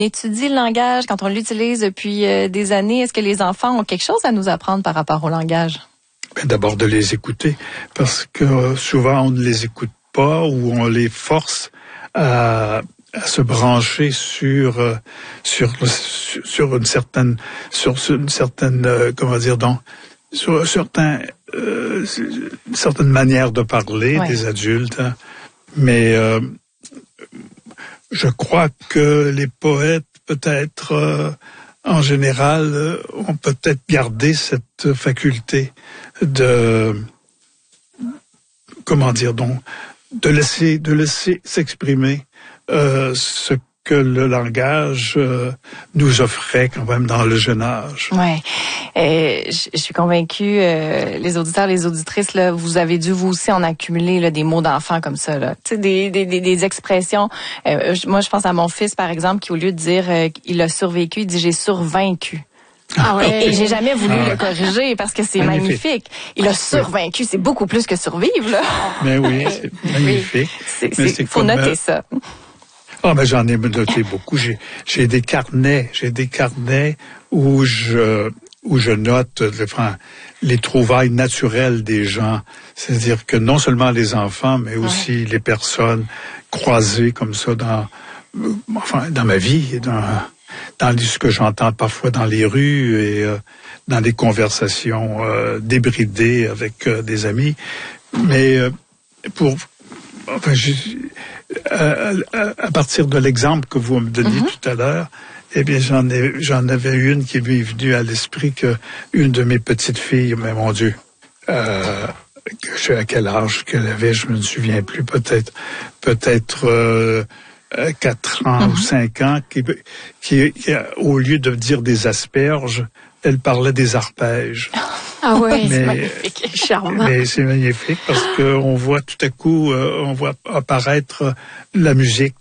étudie le langage, quand on l'utilise depuis des années, est-ce que les enfants ont quelque chose à nous apprendre par rapport au langage? D'abord de les écouter, parce que souvent on ne les écoute pas ou on les force à se brancher sur une certaine certaine manière de parler des adultes. Hein. Mais je crois que les poètes, peut-être en général, ont peut-être gardé cette faculté de laisser s'exprimer ce que le langage nous offrait quand même dans le jeune âge. Ouais, je suis convaincue, les auditeurs, les auditrices, là, vous avez dû vous aussi en accumuler là, des mots d'enfant comme ça, là, tu sais, des expressions. Moi, je pense à mon fils, par exemple, qui au lieu de dire il a survécu, il dit j'ai survaincu. Ah ouais. Et j'ai jamais voulu le corriger parce que c'est magnifique. Il a survaincu, c'est beaucoup plus que survivre, là. Mais oui, c'est magnifique. Il faut noter ça. Ah, mais j'en ai noté beaucoup. J'ai des carnets où je note les trouvailles naturelles des gens. C'est-à-dire que non seulement les enfants, mais aussi les personnes croisées comme ça dans ma vie, dans ce que j'entends parfois dans les rues et dans des conversations débridées avec des amis. Mais à partir de l'exemple que vous me donniez tout à l'heure, eh bien, j'en avais une qui m'est venue à l'esprit que une de mes petites filles, mais mon Dieu, à quel âge qu'elle avait, je me souviens plus, peut-être 4 ans ou 5 ans, qui au lieu de dire des asperges, elle parlait des arpèges. Ah ouais, c'est magnifique, charmant. Mais c'est magnifique parce que on voit tout à coup, on voit apparaître la musique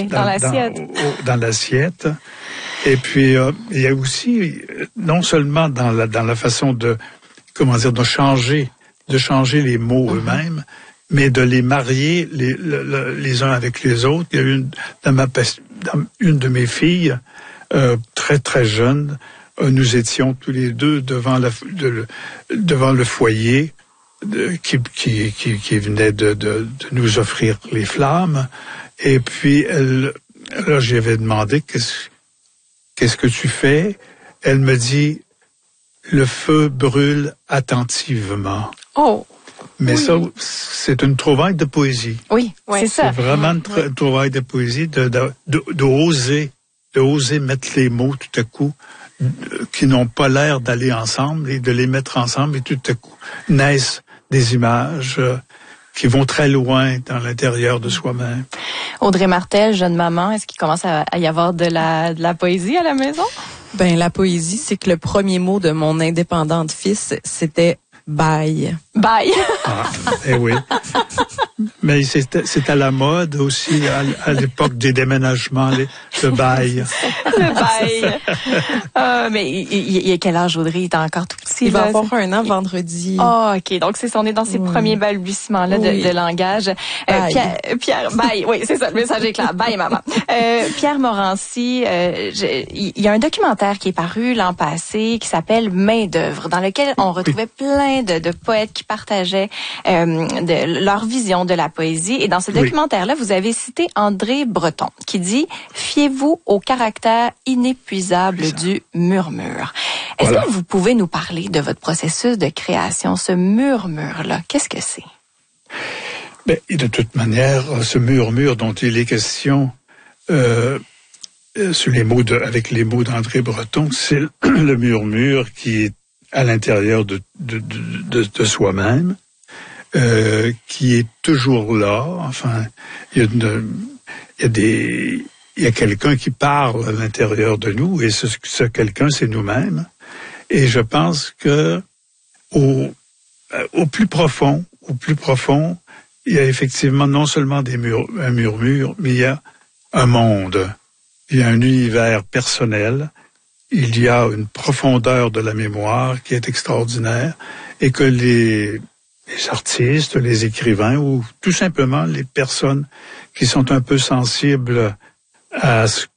dans l'assiette. Et puis il y a aussi non seulement dans la façon de changer les mots eux-mêmes, mais de les marier les uns avec les autres. Il y a une de mes filles très très jeune. Nous étions tous les deux devant le foyer qui venait de nous offrir les flammes. Et puis là, j'y avais demandé qu'est-ce que tu fais? Elle me dit le feu brûle attentivement. Oh. Mais ça, c'est une trouvaille de poésie. Oui, c'est ça. C'est vraiment une trouvaille de poésie d'oser mettre les mots tout à coup qui n'ont pas l'air d'aller ensemble et de les mettre ensemble et tout à coup naissent des images qui vont très loin dans l'intérieur de soi-même. Audrey Martel, jeune maman, est-ce qu'il commence à y avoir de la poésie à la maison? Ben, la poésie, c'est que le premier mot de mon indépendante fils, c'était bye. Bye. Eh oui. Mais c'est à la mode aussi à l'époque des déménagements, le bail. Le bail. Mais il y a quel âge, Audrey? Il est encore tout petit. Il va avoir 1 an vendredi. Oh, OK. Donc, on est dans ces premiers balbutiements-là de langage. Pierre, bye. Oui, c'est ça. Le message est clair. Bye, maman. Pierre Morancy, il y a un documentaire qui est paru l'an passé qui s'appelle Main d'œuvre, dans lequel on retrouvait plein de poètes qui partageaient de leur vision de la poésie. Et dans ce documentaire-là, vous avez cité André Breton, qui dit « Fiez-vous au caractère inépuisable du murmure ». Est-ce que vous pouvez nous parler de votre processus de création, ce murmure-là? Qu'est-ce que c'est? Ben, de toute manière, ce murmure dont il est question avec les mots d'André Breton, c'est le murmure qui est à l'intérieur de soi-même, qui est toujours là. Enfin, il y a quelqu'un qui parle à l'intérieur de nous, et ce quelqu'un, c'est nous-mêmes. Et je pense que au plus profond, il y a effectivement non seulement un murmure, mais il y a un monde, il y a un univers personnel. Il y a une profondeur de la mémoire qui est extraordinaire et que les artistes, les écrivains ou tout simplement les personnes qui sont un peu sensibles à ce